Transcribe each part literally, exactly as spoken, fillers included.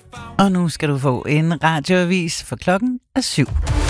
Og nu skal du få en radioavis, for klokken er syv.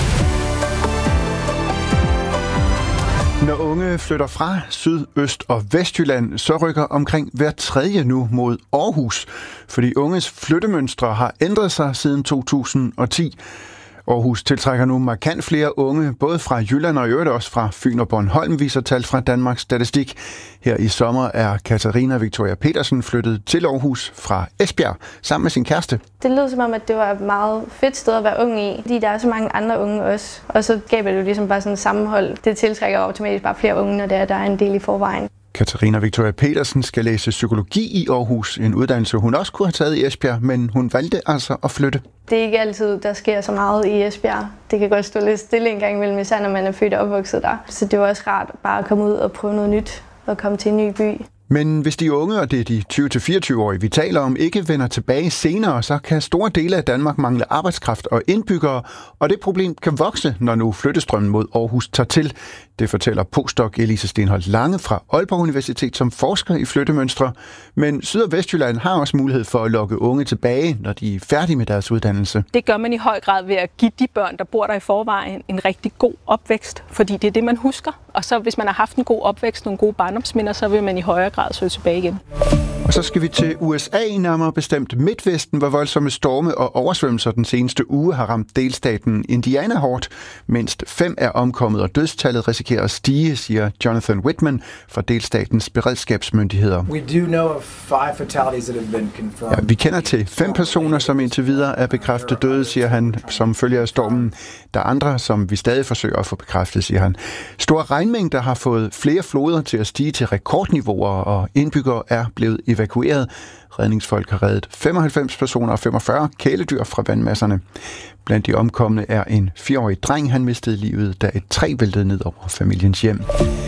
Når unge flytter fra Syd-, Øst- og Vestjylland, så rykker omkring hver tredje nu mod Aarhus, fordi unges flyttemønstre har ændret sig siden to tusind og ti. Aarhus tiltrækker nu markant flere unge, både fra Jylland og i øvrigt også fra Fyn og Bornholm, viser tal fra Danmarks Statistik. Her i sommer er Katarina Victoria Petersen flyttet til Aarhus fra Esbjerg sammen med sin kæreste. Det lød som om, at det var et meget fedt sted at være ung i, fordi der er så mange andre unge også. Og så skaber det jo ligesom bare sådan et sammenhold. Det tiltrækker automatisk bare flere unge, når der er en del i forvejen. Katarina Victoria Petersen skal læse psykologi i Aarhus, en uddannelse hun også kunne have taget i Esbjerg, men hun valgte altså at flytte. Det er ikke altid, der sker så meget i Esbjerg. Det kan godt stå lidt stille en gang imellem, især når man er født og opvokset der. Så det var også rart bare at komme ud og prøve noget nyt og komme til en ny by. Men hvis de unge, og det er de tyve til fireogtyve-årige, vi taler om, ikke vender tilbage senere, så kan store dele af Danmark mangle arbejdskraft og indbyggere, og det problem kan vokse, når nu flyttestrømmen mod Aarhus tager til. Det fortæller postdoc Elise Stenholt Lange fra Aalborg Universitet, som forsker i flyttemønstre. Men Syd- og Vestjylland har også mulighed for at lokke unge tilbage, når de er færdige med deres uddannelse. Det gør man i høj grad ved at give de børn, der bor der i forvejen, en rigtig god opvækst, fordi det er det, man husker. Og så hvis man har haft en god opvækst, nogle gode barndomsminder, så vil man i højere grad søge tilbage igen. Og så skal vi til U S A, nærmere bestemt Midtvesten, hvor voldsomme storme og oversvømmelser den seneste uge har ramt delstaten Indiana hårdt. Mindst fem er omkommet, og dødstallet risikerer at stige, siger Jonathan Whitman fra delstatens beredskabsmyndigheder. We do know of five fatalities that have been confirmed. Ja, vi kender til fem personer, som indtil videre er bekræftet døde, siger han, som følger af stormen. Der er andre, som vi stadig forsøger at få bekræftet, siger han. Store regnmængder har fået flere floder til at stige til rekordniveauer, og indbyggere er blevet evakueret. Redningsfolk har reddet femoghalvfems personer og femogfyrre kæledyr fra vandmasserne. Blandt de omkomne er en fireårig dreng, han mistede livet, da et træ væltede ned over familiens hjem.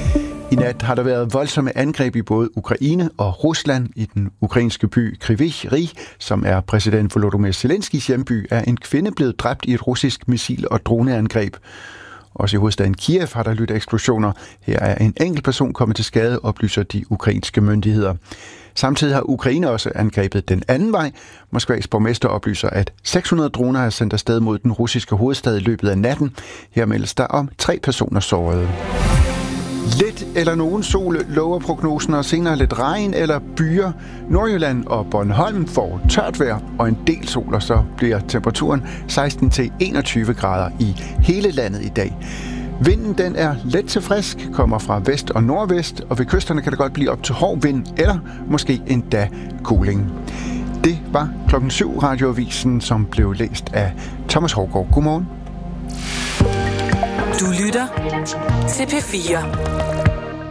I nat har der været voldsomme angreb i både Ukraine og Rusland. I den ukrainske by Kryvyi Rih, som er præsident Volodymyr Zelenskys hjemby, er en kvinde blevet dræbt i et russisk missil- og droneangreb. Også i hovedstaden Kiev har der lyttet eksplosioner. Her er en enkelt person kommet til skade, oplyser de ukrainske myndigheder. Samtidig har Ukraine også angrebet den anden vej. Moskvas borgmester oplyser, at seks hundrede droner er sendt afsted mod den russiske hovedstad i løbet af natten. Her meldes der om tre personer sårede. Lidt eller nogen sol lover prognosen, og senere lidt regn eller byer. Nordjylland og Bornholm får tørt vejr og en del sol, og så bliver temperaturen seksten til enogtyve grader i hele landet i dag. Vinden den er let til frisk, kommer fra vest og nordvest, og ved kysterne kan det godt blive op til hård vind, eller måske endda kuling. Det var klokken syv radioavisen, som blev læst af Thomas Hårgaard. Godmorgen. Du lytter til P fire.